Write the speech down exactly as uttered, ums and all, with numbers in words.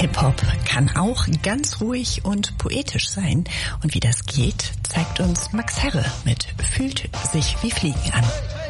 Hip-Hop kann auch ganz ruhig und poetisch sein. Und wie das geht, zeigt uns Max Herre mit Fühlt sich wie Fliegen an.